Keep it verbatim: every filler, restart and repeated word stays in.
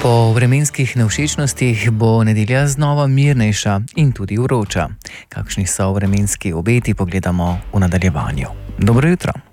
Po vremenskih nevšečnostih bo nedelja znova mirnejša in tudi vroča. Kakšni so vremenski obeti, pogledamo v nadaljevanju. Dobro jutro.